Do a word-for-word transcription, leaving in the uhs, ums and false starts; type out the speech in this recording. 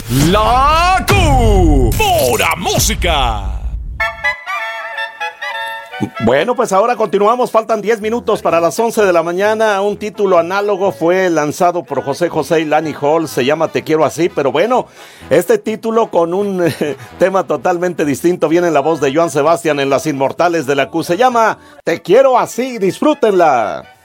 La Q. Pura música. Bueno, pues ahora continuamos, faltan diez minutos para las once de la mañana. Un título análogo fue lanzado por José José y Lani Hall, se llama Te Quiero Así, pero bueno, este título con un eh, tema totalmente distinto viene en la voz de Joan Sebastián en Las Inmortales de la Q, se llama Te Quiero Así, disfrútenla.